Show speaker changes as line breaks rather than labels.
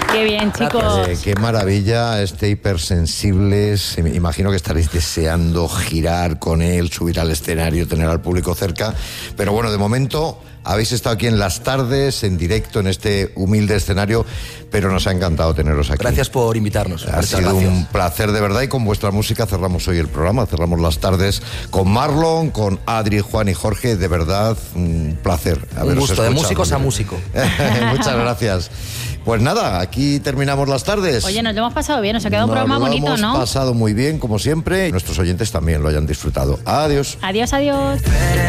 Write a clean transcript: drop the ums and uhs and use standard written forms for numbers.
Qué bien, chicos.
Qué maravilla, hipersensibles. Imagino que estaréis deseando girar con él, subir al escenario, tener al público cerca. Pero bueno, de momento habéis estado aquí en Las Tardes, en directo, en este humilde escenario, pero nos ha encantado teneros aquí.
Gracias por invitarnos.
Ha sido un placer de verdad, y con vuestra música cerramos hoy el programa, cerramos Las Tardes con Marlon, con Adri, Juan y Jorge. De verdad, un placer.
Un gusto, de músicos a músico.
Muchas gracias. Pues nada, aquí terminamos Las Tardes.
Oye, nos lo hemos pasado bien, nos ha quedado un programa bonito, ¿no?
Nos lo hemos pasado muy bien, como siempre. Nuestros oyentes también lo hayan disfrutado. Adiós.
Adiós, adiós.